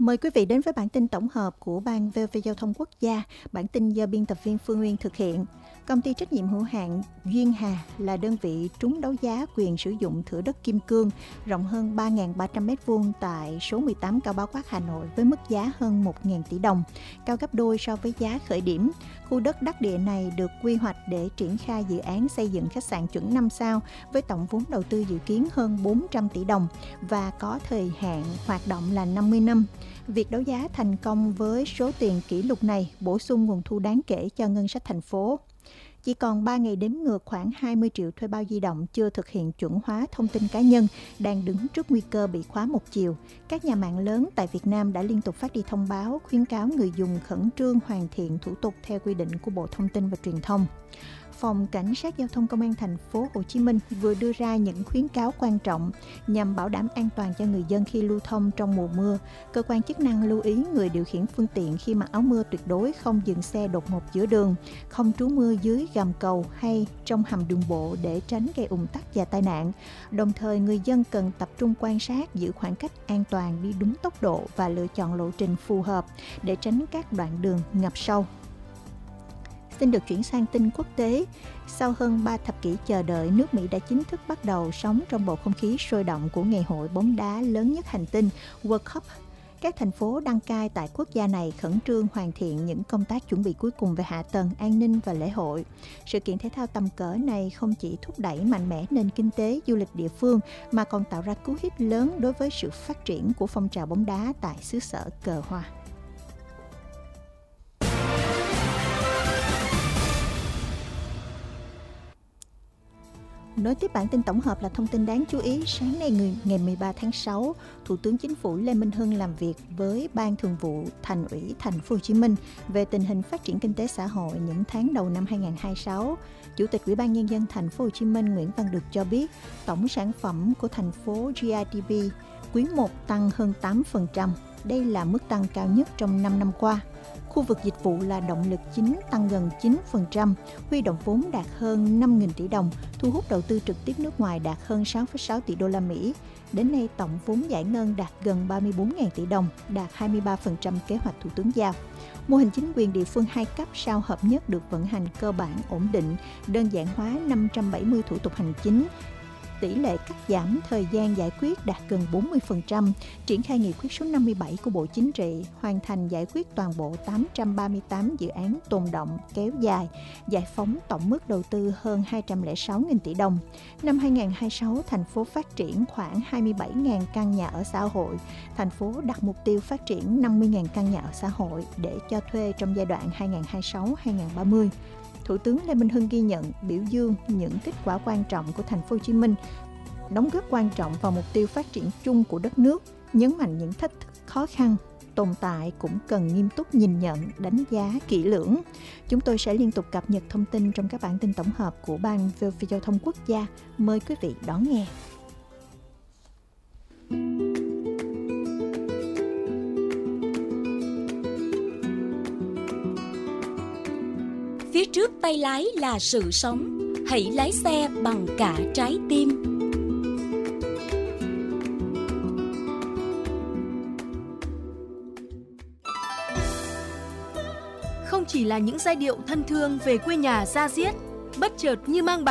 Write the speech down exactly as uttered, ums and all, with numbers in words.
Mời quý vị đến với bản tin tổng hợp của Ban vê o vê Giao thông Quốc gia. Bản tin do biên tập viên Phương Nguyên thực hiện. Công ty trách nhiệm hữu hạn Duyên Hà là đơn vị trúng đấu giá quyền sử dụng thửa đất Kim Cương rộng hơn ba nghìn ba trăm mét vuông tại số mười tám Cao Bá Quát, Hà Nội với mức giá hơn một nghìn tỷ đồng, cao gấp đôi so với giá khởi điểm. Khu đất đắc địa này được quy hoạch để triển khai dự án xây dựng khách sạn chuẩn năm sao với tổng vốn đầu tư dự kiến hơn bốn trăm tỷ đồng và có thời hạn hoạt động là năm mươi năm. Việc đấu giá thành công với số tiền kỷ lục này bổ sung nguồn thu đáng kể cho ngân sách thành phố. Chỉ còn ba ngày đếm ngược, khoảng hai mươi triệu thuê bao di động chưa thực hiện chuẩn hóa thông tin cá nhân đang đứng trước nguy cơ bị khóa một chiều. Các nhà mạng lớn tại Việt Nam đã liên tục phát đi thông báo khuyến cáo người dùng khẩn trương hoàn thiện thủ tục theo quy định của Bộ Thông tin và Truyền thông. Phòng Cảnh sát Giao thông Công an thành phố Hồ Chí Minh vừa đưa ra những khuyến cáo quan trọng nhằm bảo đảm an toàn cho người dân khi lưu thông trong mùa mưa. Cơ quan chức năng lưu ý người điều khiển phương tiện khi mặc áo mưa tuyệt đối không dừng xe đột ngột giữa đường, không trú mưa dưới gầm cầu hay trong hầm đường bộ để tránh gây ùn tắc và tai nạn. Đồng thời, người dân cần tập trung quan sát, giữ khoảng cách an toàn, đi đúng tốc độ và lựa chọn lộ trình phù hợp để tránh các đoạn đường ngập sâu. Xin được chuyển sang tin quốc tế. Sau hơn ba thập kỷ chờ đợi, nước Mỹ đã chính thức bắt đầu sống trong bầu không khí sôi động của ngày hội bóng đá lớn nhất hành tinh World Cup. Các thành phố đăng cai tại quốc gia này khẩn trương hoàn thiện những công tác chuẩn bị cuối cùng về hạ tầng, an ninh và lễ hội. Sự kiện thể thao tầm cỡ này không chỉ thúc đẩy mạnh mẽ nền kinh tế, du lịch địa phương mà còn tạo ra cú hích lớn đối với sự phát triển của phong trào bóng đá tại xứ sở cờ hoa. Nối tiếp bản tin tổng hợp là thông tin đáng chú ý. Sáng nay ngày mười ba tháng sáu, Thủ tướng Chính phủ Lê Minh Hưng làm việc với Ban Thường vụ Thành ủy Thành phố Hồ Chí Minh về tình hình phát triển kinh tế xã hội những tháng đầu năm hai nghìn không trăm hai mươi sáu. Chủ tịch Ủy ban Nhân dân Thành phố Hồ Chí Minh Nguyễn Văn Được cho biết, tổng sản phẩm của thành phố giê đê pê quý một tăng hơn tám phần trăm. Đây là mức tăng cao nhất trong năm năm qua. Khu vực dịch vụ là động lực chính, tăng gần chín phần trăm, huy động vốn đạt hơn năm nghìn tỷ đồng, thu hút đầu tư trực tiếp nước ngoài đạt hơn sáu phẩy sáu tỷ đô la Mỹ. Đến nay, tổng vốn giải ngân đạt gần ba mươi bốn nghìn tỷ đồng, đạt hai mươi ba phần trăm kế hoạch Thủ tướng giao. Mô hình chính quyền địa phương hai cấp sao hợp nhất được vận hành cơ bản ổn định, đơn giản hóa năm trăm bảy mươi thủ tục hành chính. Tỷ lệ cắt giảm thời gian giải quyết đạt gần bốn mươi phần trăm, triển khai nghị quyết số năm mươi bảy của Bộ Chính trị, hoàn thành giải quyết toàn bộ tám trăm ba mươi tám dự án tồn động kéo dài, giải phóng tổng mức đầu tư hơn hai trăm lẻ sáu nghìn tỷ đồng. Năm hai nghìn không trăm hai mươi sáu, thành phố phát triển khoảng hai mươi bảy nghìn căn nhà ở xã hội. Thành phố đặt mục tiêu phát triển năm mươi nghìn căn nhà ở xã hội để cho thuê trong giai đoạn hai nghìn không trăm hai mươi sáu đến hai nghìn không trăm ba mươi. Thủ tướng Lê Minh Hưng ghi nhận, biểu dương những kết quả quan trọng của Thành phố Hồ Chí Minh, đóng góp quan trọng vào mục tiêu phát triển chung của đất nước, nhấn mạnh những thách thức khó khăn tồn tại cũng cần nghiêm túc nhìn nhận, đánh giá kỹ lưỡng. Chúng tôi sẽ liên tục cập nhật thông tin trong các bản tin tổng hợp của Ban vê o vê Giao thông Quốc gia. Mời quý vị đón nghe. Phía trước tay lái là sự sống, hãy lái xe bằng cả trái tim. Không chỉ là những giai điệu thân thương về quê nhà da diết, bất chợt như mang